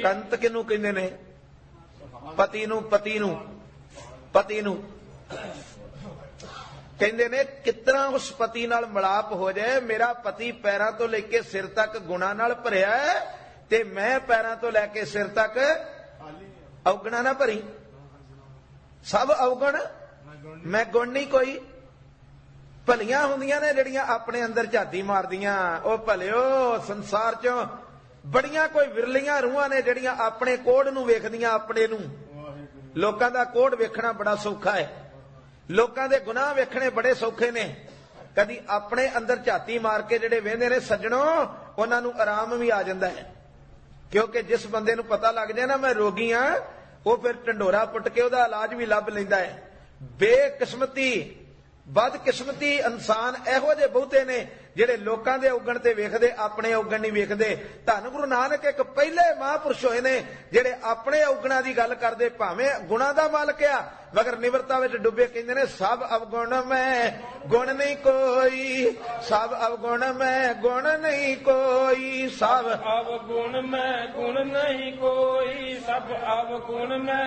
ਕੰਤ ਕਿਹਨੂੰ ਕਹਿੰਦੇ ਨੇ? ਪਤੀ ਨੂੰ। ਪਤੀ ਨੂੰ ਪਤੀ ਨੂੰ ਕਹਿੰਦੇ ਨੇ ਕਿਤਨਾ ਉਸ ਪਤੀ ਨਾਲ ਮਿਲਾਪ ਹੋ ਜਾਏ। ਮੇਰਾ ਪਤੀ ਪੈਰਾਂ ਤੋਂ ਲੈ ਕੇ ਸਿਰ ਤੱਕ ਗੁਣਾਂ ਨਾਲ ਭਰਿਆ ਹੈ ਤੇ ਮੈਂ ਪੈਰਾਂ ਤੋਂ ਲੈ ਕੇ ਸਿਰ ਤੱਕ ਔਗਣਾ ਨਾ ਭਰੀ। ਸਭ ਔਗਣ, ਮੈਂ ਗੁਣ ਨਹੀਂ ਕੋਈ। ਭਲੀਆਂ ਹੁੰਦੀਆਂ ਨੇ ਜਿਹੜੀਆਂ ਆਪਣੇ ਅੰਦਰ ਝਾਤੀ ਮਾਰਦੀਆਂ। ਉਹ ਭਲਿਓ ਸੰਸਾਰ ਚੋਂ ਬੜੀਆਂ ਕੋਈ ਵਿਰਲੀਆਂ ਰੂਹਾਂ ਨੇ ਜਿਹੜੀਆਂ ਆਪਣੇ ਕੋੜ ਨੂੰ ਵੇਖਦੀਆਂ, ਆਪਣੇ ਨੂੰ। ਲੋਕਾਂ ਦਾ ਕੋੜ ਵੇਖਣਾ ਬੜਾ ਸੌਖਾ ਹੈ, ਲੋਕਾਂ ਦੇ ਗੁਨਾਹ ਵੇਖਣੇ ਬੜੇ ਸੌਖੇ ਨੇ। ਕਦੀ ਆਪਣੇ ਅੰਦਰ ਝਾਤੀ ਮਾਰ ਕੇ ਜਿਹੜੇ ਵੇਖਦੇ ਨੇ ਸੱਜਣੋ, ਉਹਨਾਂ ਨੂੰ ਆਰਾਮ ਵੀ ਆ ਜਾਂਦਾ ਹੈ। ਕਿਉਂਕਿ ਜਿਸ ਬੰਦੇ ਨੂੰ ਪਤਾ ਲੱਗ ਜਾਏ ਨਾ ਮੈਂ ਰੋਗੀ ਹਾਂ, ਉਹ ਫਿਰ ਢੰਡੋਰਾ ਪੁੱਟ ਕੇ ਉਹਦਾ ਇਲਾਜ ਵੀ ਲੱਭ ਲੈਂਦਾ ਹੈ। ਬੇਕਿਸਮਤੀ, ਬਦਕਿਸਮਤੀ ਇਨਸਾਨ ਇਹੋ ਜਿਹੇ ਬਹੁਤੇ ਨੇ ਜਿਹੜੇ ਲੋਕਾਂ ਦੇ ਔਗਣ ਤੇ ਵੇਖਦੇ, ਆਪਣੇ ਔਗਣ ਨਹੀਂ ਵੇਖਦੇ। ਧੰਨ ਗੁਰੂ ਨਾਨਕ ਇੱਕ ਪਹਿਲੇ ਮਹਾਂਪੁਰਸ਼ ਹੋਏ ਨੇ ਜਿਹੜੇ ਆਪਣੇ ਔਗਣਾਂ ਦੀ ਗੱਲ ਕਰਦੇ। ਭਾਵੇਂ ਗੁਣਾਂ ਦਾ ਮਾਲਕ ਆ ਮਗਰ ਨਿਵਰਤਾ ਵਿੱਚ ਡੁੱਬੇ। ਕਹਿੰਦੇ ਨੇ ਸਭ ਅਵਗੁਣ ਮੈਂ ਗੁਣ ਨਹੀਂ ਕੋਈ, ਸਭ ਅਵਗੁਣ ਮੈਂ ਗੁਣ ਨਹੀਂ ਕੋਈ, ਸਭ ਅਵਗੁਣ ਮੈਂ ਗੁਣ ਨਹੀਂ ਕੋਈ, ਸਭ ਅਵਗੁਣ ਮੈਂ